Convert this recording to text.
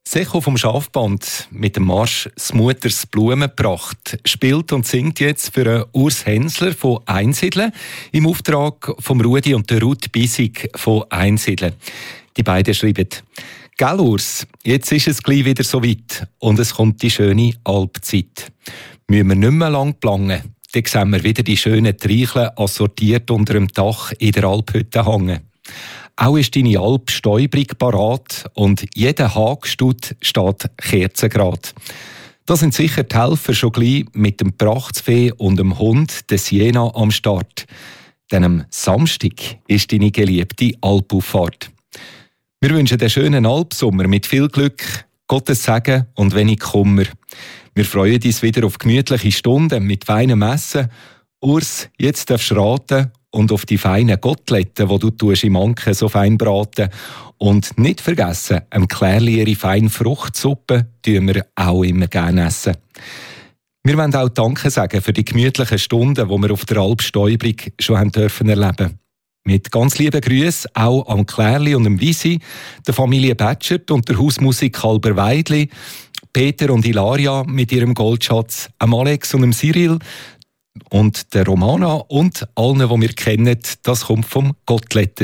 Secho vom Schafband mit dem Marsch «Smuters Blumenpracht» spielt und singt jetzt für Urs Hensler von Einsiedeln im Auftrag von Rudi und der Ruth Bisig von Einsiedeln. Die beiden schreiben: «Gell Urs, jetzt ist es gleich wieder so weit und es kommt die schöne Alpzeit. Müssen wir nicht mehr lang planen, dann sehen wir wieder die schönen Treicheln assortiert unter dem Dach in der Alphütte hängen. Auch ist deine Alp stäubrig parat und jeder Hagestut steht kerzengrad. Da sind sicher die Helfer schon gleich mit dem Prachtsfee und dem Hund, der Siena, am Start. Denn am Samstag ist deine geliebte Alpauffahrt. Wir wünschen den schönen Alpsommer mit viel Glück, Gottes Segen und wenig Kummer. Wir freuen uns wieder auf gemütliche Stunden mit feinem Essen. Urs, jetzt darfst du raten und auf die feinen Koteletten, die du im Anken so fein braten. Und nicht vergessen, am Klärli ihre feine Fruchtsuppe tun wir auch immer gerne essen. Wir wollen auch Danke sagen für die gemütlichen Stunden, die wir auf der Alp Stäubrig schon haben dürfen erleben. Mit ganz lieben Grüßen auch an Klärli und dem Visi, der Familie Batschert und der Hausmusik Halber Weidli, Peter und Ilaria mit ihrem Goldschatz, am Alex und dem Cyril und der Romana und allen, die wir kennen, das kommt vom Kotelett.